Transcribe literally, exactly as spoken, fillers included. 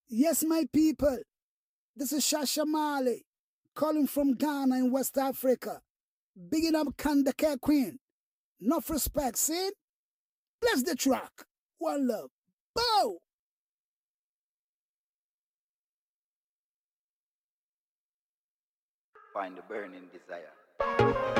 Yes, my people, this is Shasha Mali, calling from Ghana in West Africa. Bigging up Kandake Queen. Enough respect, see? Bless the track. One love. Bow! Find the burning desire.